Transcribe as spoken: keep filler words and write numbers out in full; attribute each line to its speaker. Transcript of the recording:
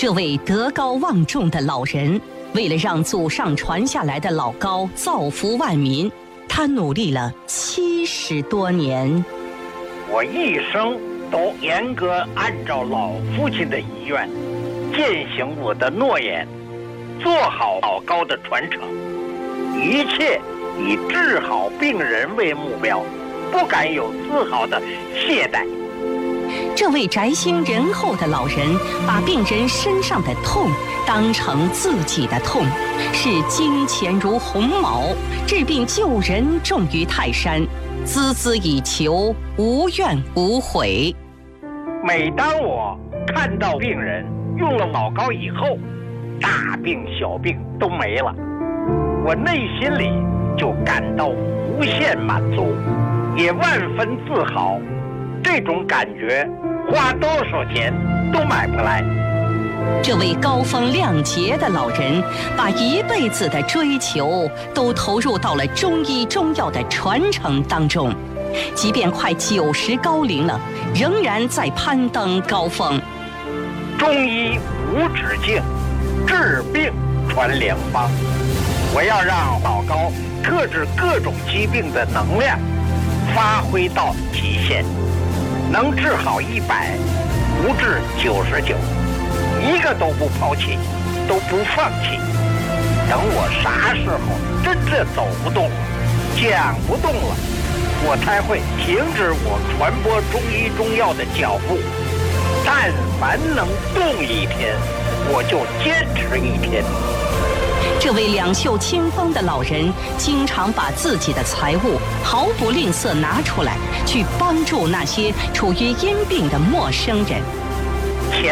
Speaker 1: 这位德高望重的老人，为了让祖上传下来的老高造福万民，他努力了七十多年。
Speaker 2: 我一生都严格按照老父亲的遗愿，践行我的诺言，做好老高的传承，一切以治好病人为目标，不敢有丝毫的懈怠。
Speaker 1: 这位宅心仁厚的老人，把病人身上的痛当成自己的痛，视金钱如鸿毛，治病救人重于泰山，孜孜以求，无怨无悔。
Speaker 2: 每当我看到病人用了老高以后，大病小病都没了，我内心里就感到无限满足，也万分自豪。这种感觉花多少钱都买不来。
Speaker 1: 这位高风亮节的老人，把一辈子的追求都投入到了中医中药的传承当中，即便快九十高龄了，仍然在攀登高峰。
Speaker 2: 中医无止境，治病传良方。我要让老高克制各种疾病的能量发挥到极限，能治好一百，不治九十九，一个都不抛弃，都不放弃。等我啥时候真正走不动了，讲不动了，我才会停止我传播中医中药的脚步。但凡能动一天，我就坚持一天。
Speaker 1: 这位两袖清风的老人，经常把自己的财物毫不吝啬拿出来，去帮助那些处于因病的陌生人。